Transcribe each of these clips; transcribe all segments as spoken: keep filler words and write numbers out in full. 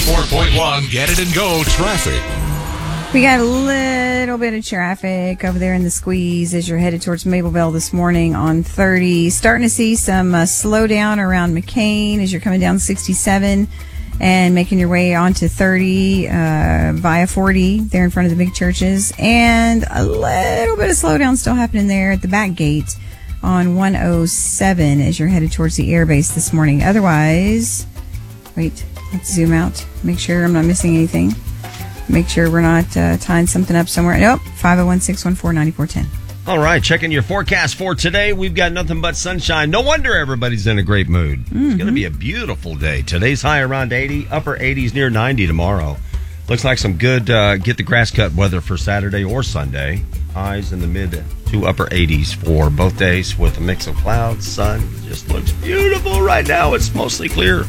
ninety-four point one, Get It and Go traffic. We got a little bit of traffic over there in the squeeze as you're headed towards Mableville this morning on thirty. Starting to see some uh, slowdown around McCain as you're coming down sixty-seven and making your way onto thirty uh, via forty there in front of the big churches. And a little bit of slowdown still happening there at the back gate on one oh seven as you're headed towards the airbase this morning. Otherwise, wait, let's zoom out. Make sure I'm not missing anything. Make sure we're not uh, tying something up somewhere. Nope, five oh one, six one four, nine four one oh. All right, checking your forecast for today. We've got nothing but sunshine. No wonder everybody's in a great mood. Mm-hmm. It's going to be a beautiful day. Today's high around eighty, upper eighties, near ninety tomorrow. Looks like some good uh, get the grass cut weather for Saturday or Sunday. Highs in the mid to upper eighties for both days with a mix of clouds, sun. Just looks beautiful right now. It's mostly clear.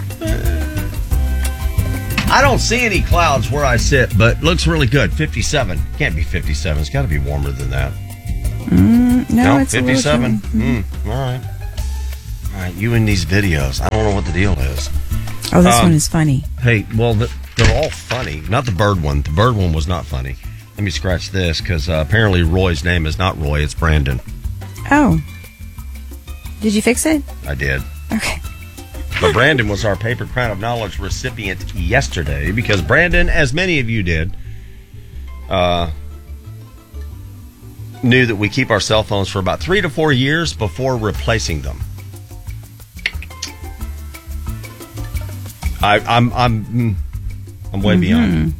I don't see any clouds where I sit, but looks really good. fifty-seven. Can't be fifty-seven. It's got to be warmer than that. Mm, no, no, it's fifty-seven. Mm. Mm, all right. All right, you and these videos. I don't know what the deal is. Oh, this um, one is funny. Hey, well, the, they're all funny. Not the bird one. The bird one was not funny. Let me scratch this, because uh, apparently Roy's name is not Roy. It's Brandon. Oh. Did you fix it? I did. Okay. But Brandon was our Paper Crown of Knowledge recipient yesterday because Brandon, as many of you did, uh, knew that we keep our cell phones for about three to four years before replacing them. I, I'm I'm I'm way mm-hmm. beyond.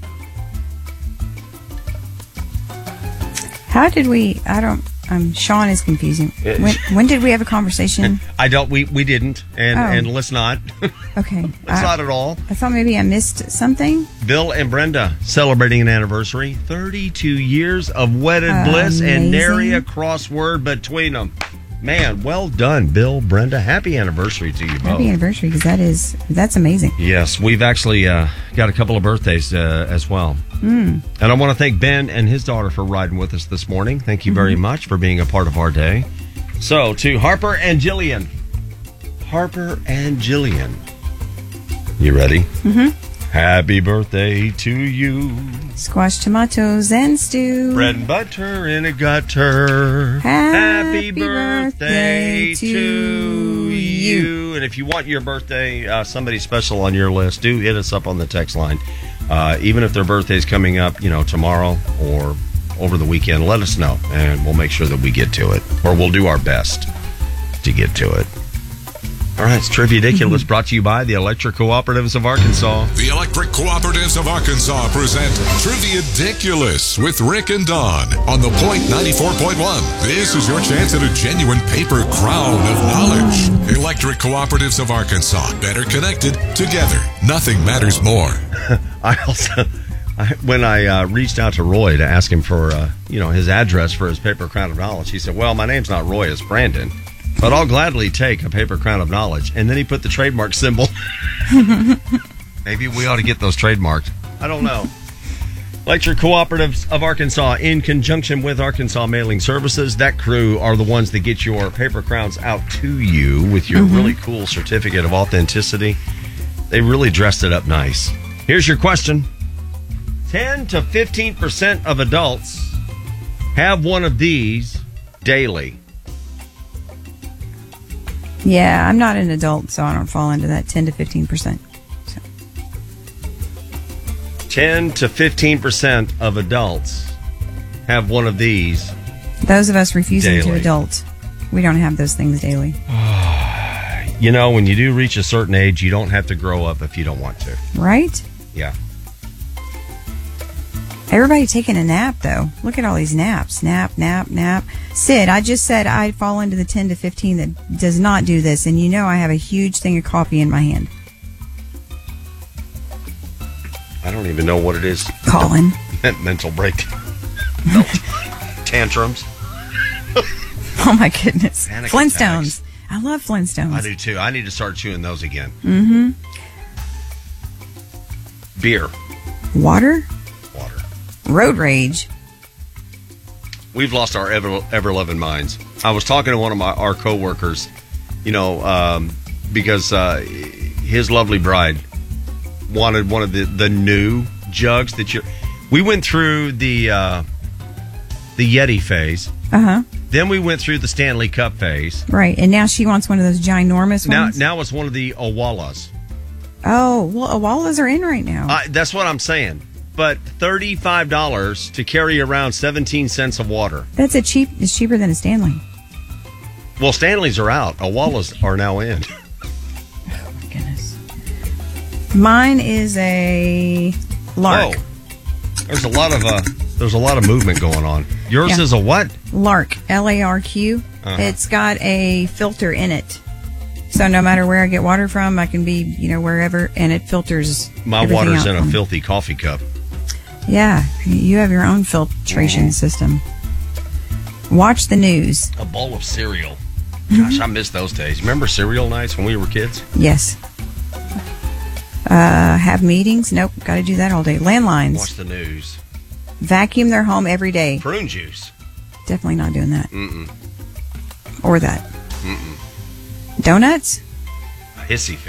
How did we? I don't. Um, Sean is confusing. When, when did we have a conversation? I don't. We, we didn't, and oh. and let's not. Okay, let's I, not at all. I thought maybe I missed something. Bill and Brenda celebrating an anniversary, thirty-two years of wedded uh, bliss, amazing. and nary a crossword between them. Man, well done, Bill, Brenda. Happy anniversary to you both. Happy anniversary, because that is that's amazing. Yes, we've actually uh, got a couple of birthdays uh, as well. Mm. And I want to thank Ben and his daughter for riding with us this morning. Thank you very mm-hmm. much for being a part of our day. So, to Harper and Jillian. Harper and Jillian. You ready? Mm-hmm. Happy birthday to you. Squash tomatoes and stew. Bread and butter in a gutter. Happy, Happy birthday, birthday to you. you. And if you want your birthday, uh, somebody special on your list, do hit us up on the text line. Uh, even if their birthday's coming up, you know, tomorrow or over the weekend, let us know, and we'll make sure that we get to it. Or we'll do our best to get to it. All right, it's Trivia-diculous, brought to you by the Electric Cooperatives of Arkansas. The Electric Cooperatives of Arkansas present Trivia-diculous with Rick and Dawn on the Point ninety-four point one. This is your chance at a genuine paper crown of knowledge. Electric Cooperatives of Arkansas, better connected, together. Nothing matters more. I also, I, when I uh, reached out to Roy to ask him for, uh, you know, his address for his paper crown of knowledge, he said, well, my name's not Roy, it's Brandon. But I'll gladly take a paper crown of knowledge. And then he put the trademark symbol. Maybe we ought to get those trademarked. I don't know. Electric Cooperatives of Arkansas, in conjunction with Arkansas Mailing Services. That crew are the ones that get your paper crowns out to you with your mm-hmm. really cool certificate of authenticity. They really dressed it up nice. Here's your question. ten to fifteen percent of adults have one of these daily. Yeah, I'm not an adult, so I don't fall into that ten to fifteen percent. So. ten to fifteen percent of adults have one of these. Those of us refusing daily. to adult, we don't have those things daily. You know, when you do reach a certain age, you don't have to grow up if you don't want to. Right? Yeah. Everybody taking a nap, though. Look at all these naps. Nap, nap, nap. Sid, I just said I'd fall into the ten to fifteen that does not do this, and you know I have a huge thing of coffee in my hand. I don't even know what it is. Colin. Mental break. Tantrums. Oh, my goodness. Panic Flintstones. attacks. I love Flintstones. I do, too. I need to start chewing those again. Mm-hmm. Beer. Water? Water. Road rage. We've lost our ever, ever-loving minds. I was talking to one of my our co-workers, you know, um, because uh, his lovely bride wanted one of the, the new jugs that you. We went through the uh, the Yeti phase. Uh huh. Then we went through the Stanley Cup phase. Right, and now she wants one of those ginormous Now, ones. now it's one of the Owalas. Oh, well, Owalas are in right now. Uh, that's what I'm saying. But thirty-five dollars to carry around seventeen cents of water. That's a cheap. It's cheaper than a Stanley. Well, Stanleys are out. Owalas are now in. Oh my goodness. Mine is a Lark. Oh, there's a lot of uh, there's a lot of movement going on. Yours Yeah. is a what? Lark, L A R Q. Uh-huh. It's got a filter in it. So no matter where I get water from, I can be, you know, wherever, and it filters. My everything water's out in a for me. filthy coffee cup. Yeah, you have your own filtration Mm-hmm. system. Watch the news. A bowl of cereal. Gosh, I miss those days. Remember cereal nights when we were kids? Yes. Uh, have meetings? Nope. Got to do that all day. Landlines. Watch the news. Vacuum their home every day. Prune juice. Definitely not doing that. Mm-mm. Or that. Mm-mm. Donuts? A hissy fit.